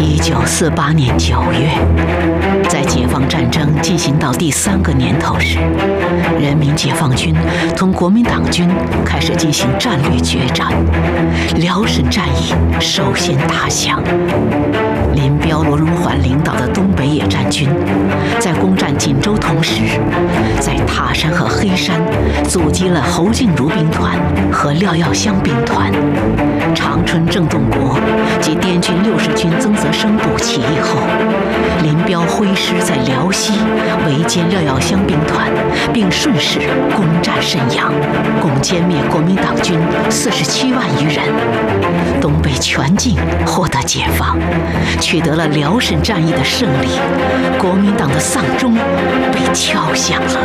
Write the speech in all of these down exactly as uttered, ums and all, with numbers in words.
一九四八年九月，在解放战争进行到第三个年头时，人民解放军同国民党军开始进行战略决战，辽沈战役首先打响。林彪、罗荣桓领导的东北野战军，在攻占锦州同时，在塔山和黑山阻击了侯静茹兵团和廖耀湘兵团。长春郑洞国及滇军六十军曾泽生部起义后，林彪挥师在辽西围歼廖耀湘兵团，并顺势攻占沈阳，共歼灭国民党军四十七万余人。东北全境获得解放，取得了辽沈战役的胜利，国民党的丧钟被敲响了。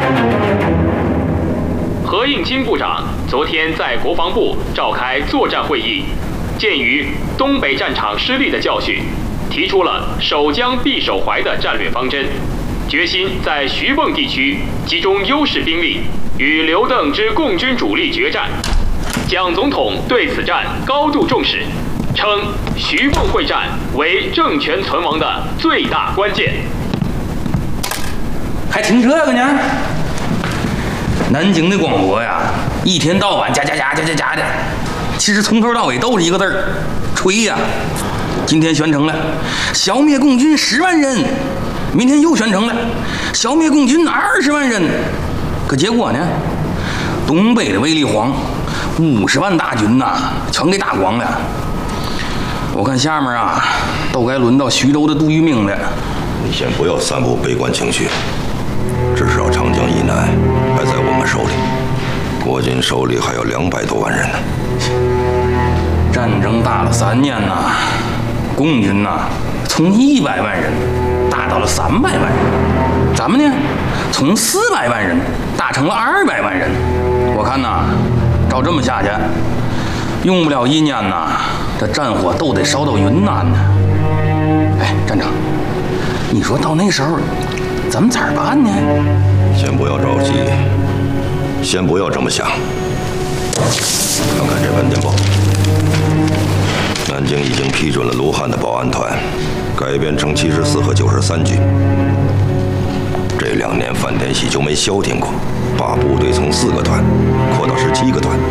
何应钦部长昨天在国防部召开作战会议，鉴于东北战场失利的教训，提出了守疆必守淮的战略方针，决心在徐蚌地区集中优势兵力，与刘邓之共军主力决战。蒋总统对此战高度重视，称徐蚌会战为政权存亡的最大关键。 还听这个呢？南京的广播呀，一天到晚加加加加加加的，其实从头到尾都是一个字儿，吹呀。今天宣称了消灭共军十万人，明天又宣称了消灭共军二十万人，可结果呢？东北的卫立煌五十万大军呐、啊，全给打光了。我看下面啊，都该轮到徐州的杜聿明了。 你先不要散布悲观情绪，至少长江以南还在我们手里，国军手里还有两百多万人呢。 战争打了三年呐、啊，共军呐、啊、从一百万人打到了三百万人，咱们呢从四百万人打成了二百万人。我看呐，照这么下去，用不了一年呐，这战火都得烧到云南呢。哎，站长，你说到那时候咱们咋办呢？ 先不要着急，先不要这么想。看看这份电报，南京已经批准了卢汉的保安团改编成七十四和九十三军。这两年范天喜就没消停过，把部队从四个团扩到十七个团，